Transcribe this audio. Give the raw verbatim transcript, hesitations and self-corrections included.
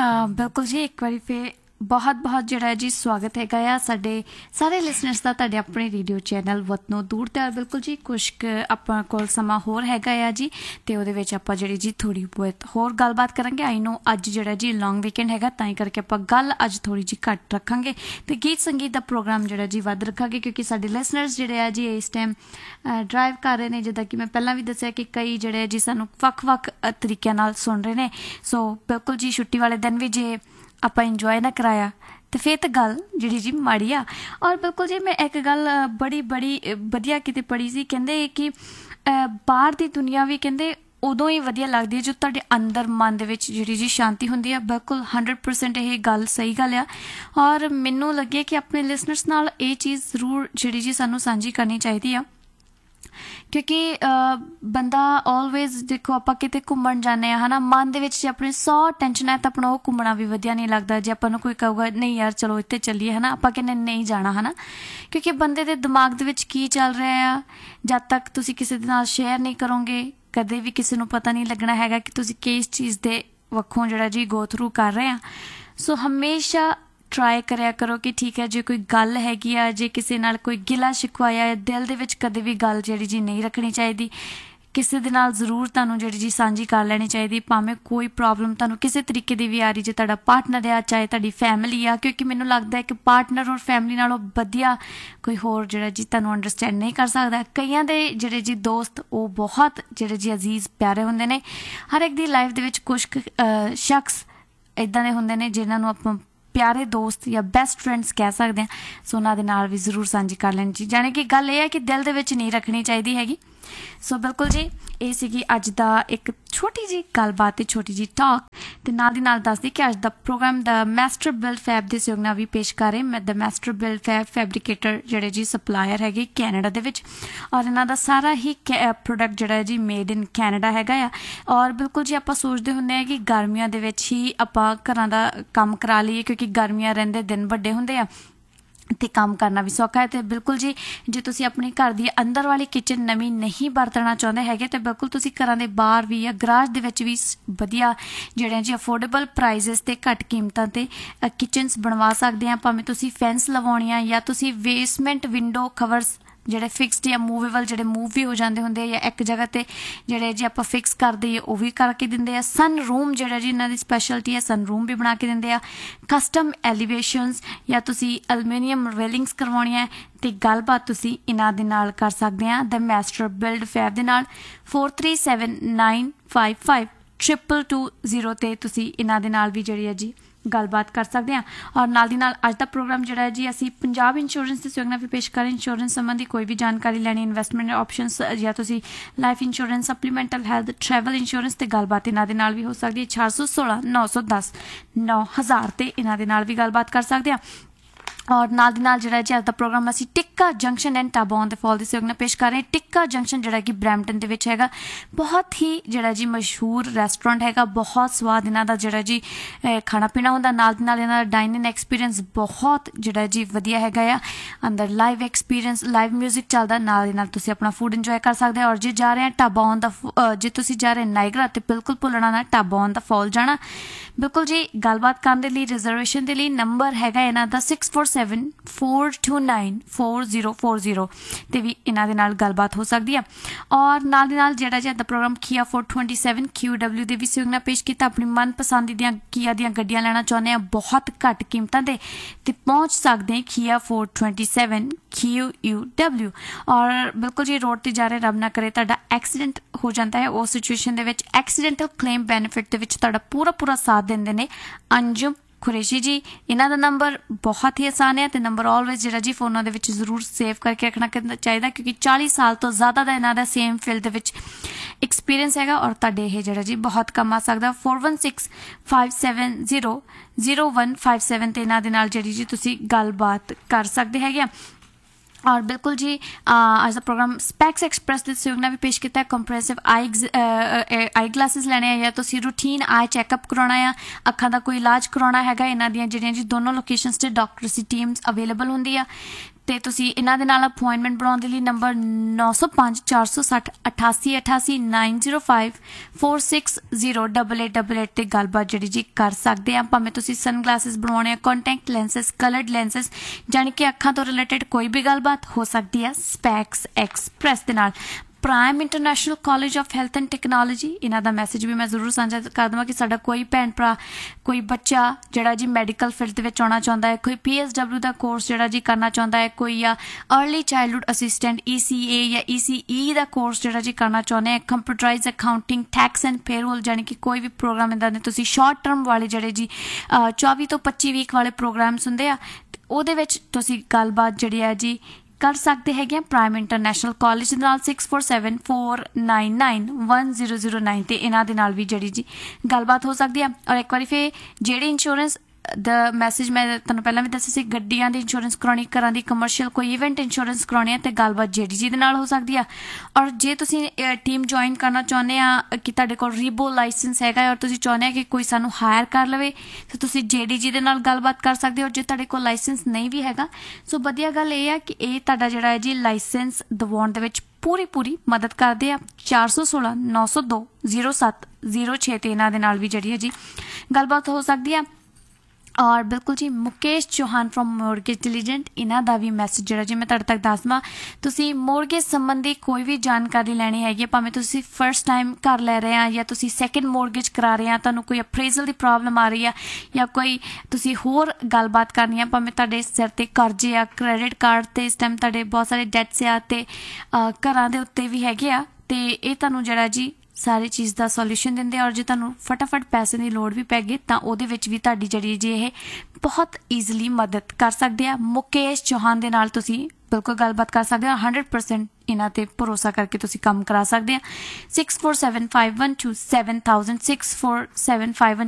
ਬਿਲਕੁਲ ਜੀ, ਇੱਕ ਵਾਰੀ ਫਿਰ ਬਹੁਤ ਬਹੁਤ ਜਿਹੜਾ ਜੀ ਸਵਾਗਤ ਹੈਗਾ ਆ ਸਾਡੇ ਸਾਰੇ ਲਿਸਨਰਸ ਦਾ ਤੁਹਾਡੇ ਆਪਣੇ ਰੇਡੀਓ ਚੈਨਲ ਵਤਨੋਂ ਦੂਰ ਤੇ। ਬਿਲਕੁਲ ਜੀ, ਕੁਛ ਕੁ ਆਪਾਂ ਕੋਲ ਸਮਾਂ ਹੋਰ ਹੈਗਾ ਆ ਜੀ, ਅਤੇ ਉਹਦੇ ਵਿੱਚ ਆਪਾਂ ਜਿਹੜੀ ਜੀ ਥੋੜ੍ਹੀ ਬਹੁਤ ਹੋਰ ਗੱਲਬਾਤ ਕਰਾਂਗੇ। ਆਈ ਨੋ ਅੱਜ ਜਿਹੜਾ ਜੀ ਲੌਂਗ ਵੀਕਐਂਡ ਹੈਗਾ, ਤਾਂ ਹੀ ਕਰਕੇ ਆਪਾਂ ਗੱਲ ਅੱਜ ਥੋੜ੍ਹੀ ਜਿਹੀ ਘੱਟ ਰੱਖਾਂਗੇ ਅਤੇ ਗੀਤ ਸੰਗੀਤ ਦਾ ਪ੍ਰੋਗਰਾਮ ਜਿਹੜਾ ਜੀ ਵੱਧ ਰੱਖਾਂਗੇ, ਕਿਉਂਕਿ ਸਾਡੇ ਲਿਸਨਰਸ ਜਿਹੜੇ ਆ ਜੀ ਇਸ ਟਾਈਮ ਡਰਾਈਵ ਕਰ ਰਹੇ ਨੇ। ਜਿੱਦਾਂ ਕਿ ਮੈਂ ਪਹਿਲਾਂ ਵੀ ਦੱਸਿਆ ਕਿ ਕਈ ਜਿਹੜੇ ਜੀ ਸਾਨੂੰ ਵੱਖ ਵੱਖ ਤਰੀਕਿਆਂ ਨਾਲ ਸੁਣ ਰਹੇ ਨੇ। ਸੋ ਬਿਲਕੁਲ ਜੀ, ਛੁੱਟੀ ਵਾਲੇ ਦਿਨ ਵੀ ਜੇ ਆਪਾਂ ਇੰਜੋਏ ਨਾ ਕਰਾਇਆ ਅਤੇ ਫਿਰ ਤਾਂ ਗੱਲ ਜਿਹੜੀ ਜੀ ਮਾੜੀ ਆ। ਔਰ ਬਿਲਕੁਲ ਜੀ, ਮੈਂ ਇੱਕ ਗੱਲ ਬੜੀ ਬੜੀ ਵਧੀਆ ਕਿਤੇ ਪੜ੍ਹੀ ਸੀ, ਕਹਿੰਦੇ ਕਿ ਬਾਹਰ ਦੀ ਦੁਨੀਆ ਵੀ ਕਹਿੰਦੇ ਉਦੋਂ ਹੀ ਵਧੀਆ ਲੱਗਦੀ ਹੈ ਜੋ ਤੁਹਾਡੇ ਅੰਦਰ ਮਨ ਦੇ ਵਿੱਚ ਜਿਹੜੀ ਜੀ ਸ਼ਾਂਤੀ ਹੁੰਦੀ ਆ। ਬਿਲਕੁਲ ਹੰਡਰਡ ਪਰਸੈਂਟ ਇਹ ਗੱਲ ਸਹੀ ਗੱਲ ਆ। ਔਰ ਮੈਨੂੰ ਲੱਗਿਆ ਕਿ ਆਪਣੇ ਲਿਸਨਰਸ ਨਾਲ ਇਹ ਚੀਜ਼ ਜ਼ਰੂਰ ਜਿਹੜੀ ਜੀ ਸਾਨੂੰ ਸਾਂਝੀ ਕਰਨੀ ਚਾਹੀਦੀ ਆ, ਕਿਉਂਕਿ ਬੰਦਾ ਆਲਵੇਜ਼ ਦੇਖੋ, ਆਪਾਂ ਕਿਤੇ ਘੁੰਮਣ ਜਾਂਦੇ ਹਾਂ ਹੈ ਨਾ, ਮਨ ਦੇ ਵਿੱਚ ਜੇ ਆਪਣੇ ਸੌ ਟੈਨਸ਼ਨ ਹੈ ਤਾਂ ਆਪਣਾ ਉਹ ਘੁੰਮਣਾ ਵੀ ਵਧੀਆ ਨਹੀਂ ਲੱਗਦਾ। ਜੇ ਆਪਾਂ ਨੂੰ ਕੋਈ ਕਹੂਗਾ ਨਹੀਂ ਯਾਰ ਚਲੋ ਇੱਥੇ ਚੱਲੀਏ ਹੈ ਨਾ, ਆਪਾਂ ਕਹਿੰਦੇ ਨਹੀਂ ਜਾਣਾ ਹੈ ਨਾ, ਕਿਉਂਕਿ ਬੰਦੇ ਦੇ ਦਿਮਾਗ ਦੇ ਵਿੱਚ ਕੀ ਚੱਲ ਰਿਹਾ ਆ ਜਦ ਤੱਕ ਤੁਸੀਂ ਕਿਸੇ ਦੇ ਨਾਲ ਸ਼ੇਅਰ ਨਹੀਂ ਕਰੋਗੇ, ਕਦੇ ਵੀ ਕਿਸੇ ਨੂੰ ਪਤਾ ਨਹੀਂ ਲੱਗਣਾ ਹੈਗਾ ਕਿ ਤੁਸੀਂ ਕਿਸ ਚੀਜ਼ ਦੇ ਵੱਖੋਂ ਜਿਹੜਾ ਜੀ ਗੋ ਥਰੂ ਕਰ ਰਹੇ ਆ। ਸੋ ਹਮੇਸ਼ਾ ਟਰਾਈ ਕਰਿਆ ਕਰੋ ਕਿ ਠੀਕ ਹੈ, ਜੇ ਕੋਈ ਗੱਲ ਹੈਗੀ ਆ, ਜੇ ਕਿਸੇ ਨਾਲ ਕੋਈ ਗਿਲਾ ਸ਼ਿਕਵਾ ਆ ਦਿਲ ਦੇ ਵਿੱਚ, ਕਦੇ ਵੀ ਗੱਲ ਜਿਹੜੀ ਜੀ ਨਹੀਂ ਰੱਖਣੀ ਚਾਹੀਦੀ। ਕਿਸੇ ਦੇ ਨਾਲ ਜ਼ਰੂਰ ਤੁਹਾਨੂੰ ਜਿਹੜੀ ਜੀ ਸਾਂਝੀ ਕਰ ਲੈਣੀ ਚਾਹੀਦੀ, ਭਾਵੇਂ ਕੋਈ ਪ੍ਰੋਬਲਮ ਤੁਹਾਨੂੰ ਕਿਸੇ ਤਰੀਕੇ ਦੀ ਵੀ ਆ ਰਹੀ, ਜੇ ਤੁਹਾਡਾ ਪਾਰਟਨਰ ਆ, ਚਾਹੇ ਤੁਹਾਡੀ ਫੈਮਿਲੀ ਆ, ਕਿਉਂਕਿ ਮੈਨੂੰ ਲੱਗਦਾ ਹੈ ਕਿ ਪਾਰਟਨਰ ਔਰ ਫੈਮਿਲੀ ਨਾਲੋਂ ਵਧੀਆ ਕੋਈ ਹੋਰ ਜਿਹੜਾ ਜੀ ਤੁਹਾਨੂੰ ਅੰਡਰਸਟੈਂਡ ਨਹੀਂ ਕਰ ਸਕਦਾ। ਕਈਆਂ ਦੇ ਜਿਹੜੇ ਜੀ ਦੋਸਤ ਉਹ ਬਹੁਤ ਜਿਹੜੇ ਜੀ ਅਜ਼ੀਜ਼ ਪਿਆਰੇ ਹੁੰਦੇ ਨੇ। ਹਰ ਇੱਕ ਦੀ ਲਾਈਫ ਦੇ ਵਿੱਚ ਕੁਛ ਕੁ ਸ਼ਖਸ ਇੱਦਾਂ ਦੇ ਹੁੰਦੇ ਨੇ ਜਿਨ੍ਹਾਂ ਨੂੰ ਆਪਾਂ ਪਿਆਰੇ ਦੋਸਤ ਜਾਂ ਬੈਸਟ ਫਰੈਂਡਸ ਕਹਿ ਸਕਦੇ ਹਾਂ। ਸੋ ਉਹਨਾਂ ਦੇ ਨਾਲ ਵੀ ਜ਼ਰੂਰ ਸਾਂਝੀ ਕਰ ਲੈਣੀ ਚਾਹੀਦੀ, ਜਾਣੀ ਕਿ ਗੱਲ ਇਹ ਹੈ ਕਿ ਦਿਲ ਦੇ ਵਿੱਚ ਨਹੀਂ ਰੱਖਣੀ ਚਾਹੀਦੀ ਹੈਗੀ। ਸੋ ਬਿਲਕੁਲ ਜੀ, ਇਹ ਸੀਗੀ ਅੱਜ ਦਾ ਇੱਕ ਛੋਟੀ ਜਿਹੀ ਗੱਲਬਾਤ ਅਤੇ ਛੋਟੀ ਜਿਹੀ ਟਾਕ। ਅਤੇ ਨਾਲ ਦੀ ਨਾਲ ਦੱਸਦੀ ਕਿ ਅੱਜ ਦਾ ਪ੍ਰੋਗਰਾਮ ਦਾ ਮੈਸਟਰ ਬਿਲਡ ਫੈਬ ਦੇ ਸਹਿਯੋਗ ਨਾਲ ਵੀ ਪੇਸ਼ ਕਰ ਰਹੇ। ਮੈਂ ਦ ਮੈਸਟਰ ਬਿਲਡ ਫੈਬ ਫੈਬਰੀਕੇਟਰ ਜਿਹੜੇ ਜੀ ਸਪਲਾਇਰ ਹੈਗੇ ਕੈਨੇਡਾ ਦੇ ਵਿੱਚ, ਔਰ ਇਹਨਾਂ ਦਾ ਸਾਰਾ ਹੀ ਕੈ ਪ੍ਰੋਡਕਟ ਜਿਹੜਾ ਜੀ ਮੇਡ ਇਨ ਕੈਨੇਡਾ ਹੈਗਾ ਆ। ਔਰ ਬਿਲਕੁਲ ਜੀ, ਆਪਾਂ ਸੋਚਦੇ ਹੁੰਦੇ ਹਾਂ ਕਿ ਗਰਮੀਆਂ ਦੇ ਵਿੱਚ ਹੀ ਆਪਾਂ ਘਰਾਂ ਦਾ ਕੰਮ ਕਰਾ ਲਈਏ, ਕਿਉਂਕਿ ਗਰਮੀਆਂ ਰਹਿੰਦੇ ਦਿਨ ਵੱਡੇ ਹੁੰਦੇ ਆ ਅਤੇ ਕੰਮ ਕਰਨਾ ਵੀ ਸੌਖਾ ਹੈ। ਅਤੇ ਬਿਲਕੁਲ ਜੀ, ਜੇ ਤੁਸੀਂ ਆਪਣੀ ਘਰ ਦੀ ਅੰਦਰ ਵਾਲੀ ਕਿਚਨ ਨਵੀਂ ਨਹੀਂ ਵਰਤਣਾ ਚਾਹੁੰਦੇ ਹੈਗੇ, ਤਾਂ ਬਿਲਕੁਲ ਤੁਸੀਂ ਘਰਾਂ ਦੇ ਬਾਹਰ ਵੀ ਜਾਂ ਗਰਾਜ ਦੇ ਵਿੱਚ ਵੀ ਵਧੀਆ ਜਿਹੜੇ ਜੀ ਅਫੋਰਡੇਬਲ ਪ੍ਰਾਈਜ਼ਸ 'ਤੇ ਘੱਟ ਕੀਮਤਾਂ 'ਤੇ ਕਿਚਨਸ ਬਣਵਾ ਸਕਦੇ ਹਾਂ। ਭਾਵੇਂ ਤੁਸੀਂ ਫੈਂਸ ਲਵਾਉਣੀਆਂ ਜਾਂ ਤੁਸੀਂ ਵੇਸਮੈਂਟ ਵਿੰਡੋ ਕਵਰਸ ਜਿਹੜੇ ਫਿਕਸਡ ਜਾਂ ਮੂਵੇਬਲ ਜਿਹੜੇ ਮੂਵ ਵੀ ਹੋ ਜਾਂਦੇ ਹੁੰਦੇ ਆ, ਜਾਂ ਇੱਕ ਜਗ੍ਹਾ 'ਤੇ ਜਿਹੜੇ ਜੀ ਆਪਾਂ ਫਿਕਸ ਕਰ ਦਈਏ ਉਹ ਵੀ ਕਰਕੇ ਦਿੰਦੇ ਆ। ਸਨ ਰੂਮ ਜਿਹੜਾ ਜੀ ਇਹਨਾਂ ਦੀ ਸਪੈਸ਼ਲਿਟੀ ਹੈ, ਸਨ ਰੂਮ ਵੀ ਬਣਾ ਕੇ ਦਿੰਦੇ ਆ। ਕਸਟਮ ਐਲੀਵੇਸ਼ਨਸ ਜਾਂ ਤੁਸੀਂ ਐਲੂਮੀਨੀਅਮ ਰੇਲਿੰਗਸ ਕਰਵਾਉਣੀਆਂ ਅਤੇ ਗੱਲਬਾਤ ਤੁਸੀਂ ਇਹਨਾਂ ਦੇ ਨਾਲ ਕਰ ਸਕਦੇ ਹਾਂ ਦ ਮੈਸਟਰ ਬਿਲਡ ਫੈਬ ਦੇ ਨਾਲ। Four three seven nine five five triple two zero 'ਤੇ ਤੁਸੀਂ ਇਹਨਾਂ ਦੇ ਨਾਲ ਵੀ ਜਿਹੜੀ ਹੈ ਜੀ ਗੱਲਬਾਤ ਕਰ ਸਕਦੇ ਹਾਂ। ਔਰ ਨਾਲ ਦੀ ਨਾਲ ਅੱਜ ਦਾ ਪ੍ਰੋਗਰਾਮ ਜਿਹੜਾ ਹੈ ਜੀ ਅਸੀਂ ਪੰਜਾਬ ਇੰਸ਼ੋਰੈਂਸ ਦੇ ਸਹਿਯੋਗ ਨਾਲ ਵੀ ਪੇਸ਼ ਕਰ ਰਹੇ। ਇੰਸ਼ੋਰੈਂਸ ਸੰਬੰਧੀ ਕੋਈ ਵੀ ਜਾਣਕਾਰੀ ਲੈਣੀ, ਇਨਵੈਸਟਮੈਂਟ ਆਪਸ਼ਨਸ, ਜਾਂ ਤੁਸੀਂ life insurance, ਸਪਲੀਮੈਂਟਲ health, travel insurance, ਅਤੇ ਗੱਲਬਾਤ ਇਹਨਾਂ ਦੇ ਨਾਲ ਵੀ ਹੋ ਸਕਦੀ ਹੈ। ਚਾਰ ਸੌ ਸੋਲਾਂ ਨੌ ਸੌ ਦਸ ਨੌ ਹਜ਼ਾਰ 'ਤੇ ਇਹਨਾਂ ਦੇ ਨਾਲ ਵੀ ਗੱਲਬਾਤ ਕਰ ਸਕਦੇ ਹਾਂ। ਔਰ ਨਾਲ ਦੀ ਨਾਲ ਜਿਹੜਾ ਜੀ ਅੱਜ ਦਾ ਪ੍ਰੋਗਰਾਮ ਅਸੀਂ ਟਿੱਕਾ ਜੰਕਸ਼ਨ ਐਂਡ ਟਾਬਾ ਦੇ ਫਾਲ ਦੇ ਸਹਿਯੋਗ ਨਾਲ ਪੇਸ਼ ਕਰ ਰਹੇ। ਟਿੱਕਾ ਜੰਕਸ਼ਨ ਜਿਹੜਾ ਕਿ ਬਰੈਂਪਟਨ ਦੇ ਵਿੱਚ ਹੈਗਾ, ਬਹੁਤ ਹੀ ਜਿਹੜਾ ਜੀ ਮਸ਼ਹੂਰ ਰੈਸਟੋਰੈਂਟ ਹੈਗਾ। ਬਹੁਤ ਸਵਾਦ ਇਹਨਾਂ ਦਾ ਜਿਹੜਾ ਜੀ ਖਾਣਾ ਪੀਣਾ ਹੁੰਦਾ। ਨਾਲ ਦੀ ਨਾਲ ਇਹਨਾਂ ਦਾ ਡਾਈਨਿੰਗ ਐਕਸਪੀਰੀਅੰਸ ਬਹੁਤ ਜਿਹੜਾ ਜੀ ਵਧੀਆ ਹੈਗਾ ਆ। ਅੰਦਰ ਲਾਈਵ ਐਕਸਪੀਰੀਅੰਸ, ਲਾਈਵ ਮਿਊਜ਼ਿਕ ਚੱਲਦਾ, ਨਾਲ ਦੀ ਨਾਲ ਤੁਸੀਂ ਆਪਣਾ ਫੂਡ ਇੰਜੋਏ ਕਰ ਸਕਦੇ ਹੋ। ਔਰ ਜੇ ਜਾ ਰਹੇ ਆ ਟਾਬਾ ਔਨ ਦਾ, ਜੇ ਤੁਸੀਂ ਜਾ ਰਹੇ ਨਾਇਗਰਾ, ਅਤੇ ਬਿਲਕੁਲ ਭੁੱਲਣਾ ਨਾ ਟਾਬਾ ਔਨ ਦਾ ਫਾਲ ਜਾਣਾ। ਬਿਲਕੁਲ ਜੀ, ਗੱਲਬਾਤ ਕਰਨ ਦੇ ਲਈ, ਰਿਜ਼ਰਵੇਸ਼ਨ ਦੇ ਲਈ ਨੰਬਰ ਹੈਗਾ ਇਹਨਾਂ ਦਾ six four seven four two nine four zero four zero 'ਤੇ ਵੀ ਇਹਨਾਂ ਦੇ ਨਾਲ ਗੱਲਬਾਤ ਹੋ ਸਕਦੀ ਆ। ਔਰ ਨਾਲ ਦੀ ਨਾਲ ਜਿਹੜਾ ਜੀ ਅੱਜ ਦਾ ਪ੍ਰੋਗਰਾਮ ਕੀਆ ਫੋਰ ਟਵੈਂਟੀ ਸੈਵਨ ਕਿਊ ਡਬਲਿਊ ਦੇ ਵੀ ਸਹਿਯੋਗ ਨਾਲ ਪੇਸ਼ ਕੀਤਾ। ਆਪਣੀ ਮਨਪਸੰਦ ਦੀਆਂ ਕੀਆ ਦੀਆਂ ਗੱਡੀਆਂ ਲੈਣਾ ਚਾਹੁੰਦੇ ਆ ਬਹੁਤ ਘੱਟ ਕੀਮਤਾਂ 'ਤੇ, ਅਤੇ ਪਹੁੰਚ ਸਕਦੇ ਹਾਂ ਕੀਆ four twenty seven Q you W. ਔਰ ਬਿਲਕੁਲ ਜੀ, ਰੋਡ 'ਤੇ ਜਾ ਰਹੇ, ਰੱਬ ਨਾ ਕਰੇ ਤੁਹਾਡਾ ਐਕਸੀਡੈਂਟ ਹੋ ਜਾਂਦਾ ਹੈ, ਉਸ ਸਿਚੁਏਸ਼ਨ ਦੇ ਵਿੱਚ ਐਕਸੀਡੈਂਟਲ ਕਲੇਮ ਬੈਨੀਫਿਟ ਦੇ ਵਿੱਚ ਤੁਹਾਡਾ ਪੂਰਾ ਪੂਰਾ ਸਾਥ ਦਿੰਦੇ ਨੇ ਅੰਜੁਮ ਕੁਰੈਸ਼ੀ ਜੀ। ਇਹਨਾਂ ਦਾ ਨੰਬਰ ਬਹੁਤ ਹੀ ਆਸਾਨ ਹੈ, ਅਤੇ ਨੰਬਰ ਆਲਵੇਜ਼ ਜਿਹੜਾ ਜੀ ਫੋਨਾਂ ਦੇ ਵਿੱਚ ਜ਼ਰੂਰ ਸੇਵ ਕਰਕੇ ਰੱਖਣਾ ਚਾਹੀਦਾ, ਕਿਉਂਕਿ ਚਾਲੀ ਸਾਲ ਤੋਂ ਜ਼ਿਆਦਾ ਦਾ ਇਹਨਾਂ ਦਾ ਸੇਮ ਫੀਲਡ ਦੇ ਵਿੱਚ ਐਕਸਪੀਰੀਅੰਸ ਹੈਗਾ। ਔਰ ਤੁਹਾਡੇ ਇਹ ਜਿਹੜਾ ਜੀ ਬਹੁਤ ਕੰਮ ਆ ਸਕਦਾ। Four one six five seven zero zero one five seven 'ਤੇ ਇਹਨਾਂ ਦੇ ਨਾਲ ਜਿਹੜੀ ਜੀ ਤੁਸੀਂ ਗੱਲਬਾਤ ਕਰ ਸਕਦੇ ਹੈਗੇ ਆ। ਔਰ ਬਿਲਕੁਲ ਜੀ, ਅੱਜ ਦਾ ਪ੍ਰੋਗਰਾਮ ਸਪੈਕਸ ਐਕਸਪ੍ਰੈਸ ਦੇ ਸਹਿਯੋਗ ਨਾਲ ਵੀ ਪੇਸ਼ ਕੀਤਾ। ਕੰਪਰੈਸਿਵ ਆਈ ਆਈ ਗਲਾਸਿਸ ਲੈਣੇ ਆ, ਜਾਂ ਤੁਸੀਂ ਰੂਟੀਨ ਆਈ ਚੈੱਕਅਪ ਕਰਾਉਣਾ ਆ, ਅੱਖਾਂ ਦਾ ਕੋਈ ਇਲਾਜ ਕਰਾਉਣਾ ਹੈਗਾ, ਇਹਨਾਂ ਦੀਆਂ ਜਿਹੜੀਆਂ ਜੀ ਦੋਨੋਂ ਲੋਕੇਸ਼ਨਸ 'ਤੇ ਡਾਕਟਰਸ ਦੀ ਟੀਮਸ ਅਵੇਲੇਬਲ ਹੁੰਦੀ ਆ। ਤੇ ਤੁਸੀਂ ਇਹਨਾਂ ਦੇ ਨਾਲ ਅਪਾਇੰਟਮੈਂਟ ਬਣਾਉਣ ਦੇ ਲਈ ਨੰਬਰ ਨੌ ਸੌ ਪੰਜ ਚਾਰ ਸੌ ਸੱਠ ਅਠਾਸੀ ਅਠਾਸੀ nine zero five four six zero double eight double eight ਤੇ ਗੱਲਬਾਤ ਜਿਹੜੀ ਜੀ ਕਰ ਸਕਦੇ ਆ। ਭਾਵੇਂ ਤੁਸੀਂ ਸਨ ਗਲਾਸਿਸ ਬਣਾਉਣੇ ਆ, ਕੰਟੈਕਟ ਲੈਂਸਸ, ਕਲਰਡ ਲੈਂਸਸ, ਜਾਣੀ ਕਿ ਅੱਖਾਂ ਤੋਂ ਰਿਲੇਟਡ ਕੋਈ ਵੀ ਗੱਲਬਾਤ ਹੋ ਸਕਦੀ ਹੈ ਸਪੈਕਸ ਐਕਸਪ੍ਰੈਸ ਦੇ ਨਾਲ। Prime international college of health and technology, ਇਹਨਾਂ ਦਾ ਮੈਸੇਜ ਵੀ ਮੈਂ ਜ਼ਰੂਰ ਸਾਂਝਾ ਕਰ ਦੇਵਾਂ ਕਿ ਸਾਡਾ ਕੋਈ ਭੈਣ ਭਰਾ, ਕੋਈ ਬੱਚਾ ਜਿਹੜਾ ਜੀ ਮੈਡੀਕਲ ਫੀਲਡ ਦੇ ਵਿੱਚ ਆਉਣਾ ਚਾਹੁੰਦਾ ਹੈ, ਕੋਈ ਪੀ ਐਸ ਡਬਲਿਊ ਦਾ ਕੋਰਸ ਜਿਹੜਾ ਜੀ ਕਰਨਾ ਚਾਹੁੰਦਾ ਹੈ, ਕੋਈ ਆ ਅਰਲੀ ਚਾਈਲਡਹੁੱਡ ਅਸਿਸਟੈਂਟ ਈ ਸੀ ਏ ਜਾਂ ਈ ਸੀ ਈ ਦਾ ਕੋਰਸ ਜਿਹੜਾ ਜੀ ਕਰਨਾ ਚਾਹੁੰਦੇ ਹੈ, computerise accounting, tax and payroll, ਜਾਣੀ ਕਿ ਕੋਈ ਵੀ ਪ੍ਰੋਗਰਾਮ ਇੱਦਾਂ ਦੇ ਤੁਸੀਂ ਸ਼ਾਰਟ ਟਰਮ ਵਾਲੇ ਜਿਹੜੇ ਜੀ ਚੌਵੀ ਤੋਂ ਪੱਚੀ ਵੀਕ ਵਾਲੇ ਪ੍ਰੋਗਰਾਮਸ ਹੁੰਦੇ ਆ, ਉਹਦੇ ਵਿੱਚ ਤੁਸੀਂ ਗੱਲਬਾਤ ਜਿਹੜੀ ਹੈ ਜੀ ਕਰ ਸਕਦੇ ਹੈਗੇ ਆ ਪ੍ਰਾਈਮ ਇੰਟਰਨੈਸ਼ਨਲ ਕਾਲਜ ਦੇ ਨਾਲ। Six four seven four nine nine one zero zero nine ਤੇ ਇਹਨਾਂ ਦੇ ਨਾਲ ਵੀ ਜਿਹੜੀ ਜੀ ਗੱਲਬਾਤ ਹੋ ਸਕਦੀ ਆ। ਔਰ ਇੱਕ ਵਾਰੀ ਫਿਰ ਜਿਹੜੀ ਇੰਸ਼ੋਰੈਂਸ ਦਾ ਮੈਸੇਜ ਮੈਂ ਤੁਹਾਨੂੰ ਪਹਿਲਾਂ ਵੀ ਦੱਸਿਆ ਸੀ, ਗੱਡੀਆਂ ਦੀ ਇੰਸ਼ੋਰੈਂਸ ਕਰਾਉਣੀ, ਘਰਾਂ ਦੀ ਕਮਰਸ਼ੀਅਲ ਕੋਈ ਇਵੈਂਟ ਇੰਸ਼ੋਰੈਂਸ ਕਰਾਉਣੀ ਹੈ ਤੇ ਗੱਲਬਾਤ ਜਿਹੜੀ ਜੀ ਦੇ ਨਾਲ ਹੋ ਸਕਦੀ ਆ। ਔਰ ਜੇ ਤੁਸੀਂ ਟੀਮ ਜੁਆਇਨ ਕਰਨਾ ਚਾਹੁੰਦੇ ਆ ਕਿ ਤੁਹਾਡੇ ਕੋਲ ਰੀਬੋ ਲਾਇਸੈਂਸ ਹੈਗਾ ਔਰ ਤੁਸੀਂ ਚਾਹੁੰਦੇ ਆ ਕਿ ਕੋਈ ਸਾਨੂੰ ਹਾਇਰ ਕਰ ਲਵੇ, ਤਾਂ ਤੁਸੀਂ ਜੇ ਡੀ ਜੀ ਦੇ ਨਾਲ ਗੱਲਬਾਤ ਕਰ ਸਕਦੇ ਹੋ। ਜੇ ਤੁਹਾਡੇ ਕੋਲ ਲਾਇਸੈਂਸ ਨਹੀਂ ਵੀ ਹੈਗਾ, ਸੋ ਵਧੀਆ ਗੱਲ ਇਹ ਆ ਕਿ ਇਹ ਤੁਹਾਡਾ ਜਿਹੜਾ ਹੈ ਜੀ ਲਾਇਸੈਂਸ ਦਿਵਾਉਣ ਦੇ ਵਿੱਚ ਪੂਰੀ ਪੂਰੀ ਮਦਦ ਕਰਦੇ ਆ। ਚਾਰ ਸੌ ਸੋਲਾਂ ਨੌ ਸੌ ਦੋ ਜ਼ੀਰੋ ਸੱਤ ਜ਼ੀਰੋ ਛੇ ਤੇ ਇਹਨਾਂ ਦੇ ਨਾਲ ਵੀ ਜਿਹੜੀ ਹੈ ਜੀ ਗੱਲਬਾਤ ਹੋ ਸਕਦੀ ਆ। ਔਰ ਬਿਲਕੁਲ ਜੀ ਮੁਕੇਸ਼ ਚੌਹਾਨ ਫਰੋਮ ਮੋਰਗੇਜ ਡਿਲੀਜੈਂਟ, ਇਹਨਾਂ ਦਾ ਵੀ ਮੈਸੇਜ ਜਿਹੜਾ ਜੀ ਮੈਂ ਤੁਹਾਡੇ ਤੱਕ ਦੱਸ ਦੇਵਾਂ। ਤੁਸੀਂ ਮੋਰਗੇਜ ਸੰਬੰਧੀ ਕੋਈ ਵੀ ਜਾਣਕਾਰੀ ਲੈਣੀ ਹੈਗੀ, ਭਾਵੇਂ ਤੁਸੀਂ ਫਸਟ ਟਾਈਮ ਘਰ ਲੈ ਰਹੇ ਆ ਜਾਂ ਤੁਸੀਂ ਸੈਕਿੰਡ ਮੋਰਗੇਜ ਕਰਾ ਰਹੇ ਆ, ਤੁਹਾਨੂੰ ਕੋਈ ਅਪਰੇਜ਼ਲ ਦੀ ਪ੍ਰੋਬਲਮ ਆ ਰਹੀ ਆ ਜਾਂ ਕੋਈ ਤੁਸੀਂ ਹੋਰ ਗੱਲਬਾਤ ਕਰਨੀ ਆ, ਭਾਵੇਂ ਤੁਹਾਡੇ ਸਿਰ 'ਤੇ ਕਰਜ਼ੇ ਆ, ਕ੍ਰੈਡਿਟ ਕਾਰਡ 'ਤੇ ਇਸ ਟਾਈਮ ਤੁਹਾਡੇ ਬਹੁਤ ਸਾਰੇ ਡੈਟਸ ਆ ਅਤੇ ਘਰਾਂ ਦੇ ਉੱਤੇ ਵੀ ਹੈਗੇ ਆ, ਅਤੇ ਇਹ ਤੁਹਾਨੂੰ ਜਿਹੜਾ ਜੀ ਸਾਰੀ ਚੀਜ਼ ਦਾ ਸੋਲਿਊਸ਼ਨ ਦਿੰਦੇ ਆ। ਔਰ ਜੇ ਤੁਹਾਨੂੰ ਫਟਾਫਟ ਪੈਸੇ ਦੀ ਲੋੜ ਵੀ ਪੈ ਗਈ ਤਾਂ ਉਹਦੇ ਵਿੱਚ ਵੀ ਤੁਹਾਡੀ ਜਿਹੜੀ ਜੀ ਇਹ ਬਹੁਤ ਈਜ਼ੀਲੀ ਮਦਦ ਕਰ ਸਕਦੇ ਆ। ਮੁਕੇਸ਼ ਚੌਹਾਨ ਦੇ ਨਾਲ ਤੁਸੀਂ ਬਿਲਕੁਲ ਗੱਲਬਾਤ ਕਰ ਸਕਦੇ ਹੋ, ਹੰਡਰਡ ਪਰਸੈਂਟ ਇਹਨਾਂ 'ਤੇ ਭਰੋਸਾ ਕਰਕੇ ਤੁਸੀਂ ਕੰਮ ਕਰਾ ਸਕਦੇ ਆ। Six four seven five one two seven thousand six four seven five one